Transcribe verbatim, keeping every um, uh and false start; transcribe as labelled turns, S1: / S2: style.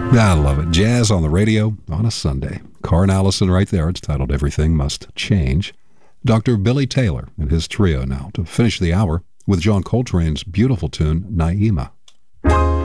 S1: I love it. Jazz on the radio on a Sunday. Carn Allison right there. It's titled Everything Must Change. Doctor Billy Taylor and his trio now to finish the hour with John Coltrane's beautiful tune, Naima.